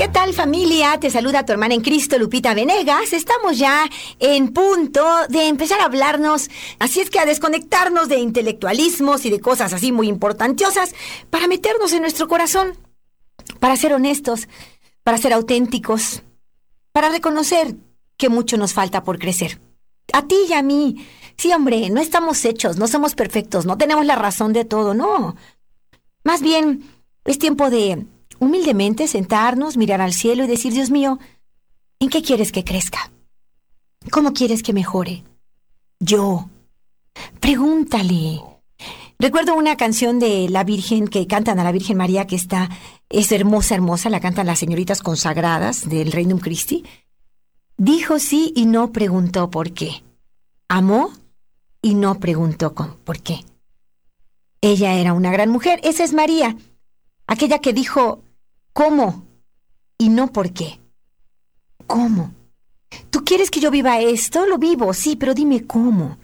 ¿Qué tal, familia? Te saluda tu hermana en Cristo, Lupita Venegas. Estamos ya en punto de empezar a hablarnos, así es que a desconectarnos de intelectualismos y de cosas así muy importanciosas para meternos en nuestro corazón, para ser honestos, para ser auténticos, para reconocer que mucho nos falta por crecer. A ti y a mí. Sí, hombre, no estamos hechos, no somos perfectos, no tenemos la razón de todo, no. Más bien, es tiempo de humildemente sentarnos, mirar al cielo y decir: Dios mío, ¿en qué quieres que crezca? ¿Cómo quieres que mejore? Yo. Pregúntale. Recuerdo una canción de la Virgen que cantan a la Virgen María que es hermosa, hermosa, la cantan las señoritas consagradas del Regnum Christi. Dijo sí y no preguntó por qué. Amó y no preguntó por qué. Ella era una gran mujer. Esa es María, aquella que dijo ¿cómo? Y no por qué. ¿Cómo? ¿Tú quieres que yo viva esto? Lo vivo, sí, pero dime cómo.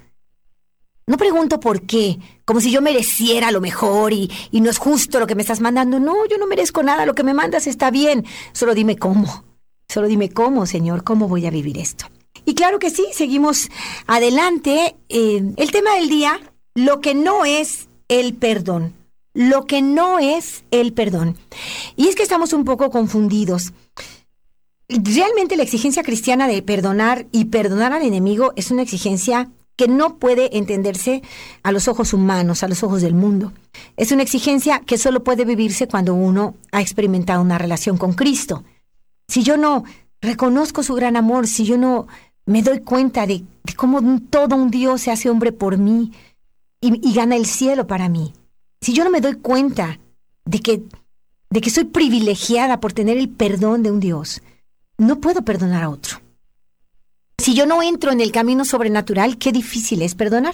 No pregunto por qué, como si yo mereciera lo mejor y no es justo lo que me estás mandando. No, yo no merezco nada, lo que me mandas está bien. Solo dime cómo. Solo dime cómo, Señor, cómo voy a vivir esto. Y claro que sí, seguimos adelante. El tema del día, lo que no es el perdón. Lo que no es el perdón. Y es que estamos un poco confundidos. Realmente la exigencia cristiana de perdonar y perdonar al enemigo es una exigencia que no puede entenderse a los ojos humanos, a los ojos del mundo. Es una exigencia que solo puede vivirse cuando uno ha experimentado una relación con Cristo. Si yo no reconozco su gran amor, si yo no me doy cuenta de cómo todo un Dios se hace hombre por mí y gana el cielo para mí, si yo no me doy cuenta de que soy privilegiada por tener el perdón de un Dios, no puedo perdonar a otro. Si yo no entro en el camino sobrenatural, qué difícil es perdonar.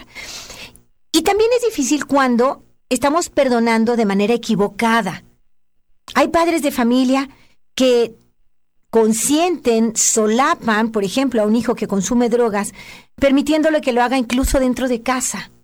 Y también es difícil cuando estamos perdonando de manera equivocada. Hay padres de familia que consienten, solapan, por ejemplo, a un hijo que consume drogas, permitiéndole que lo haga incluso dentro de casa.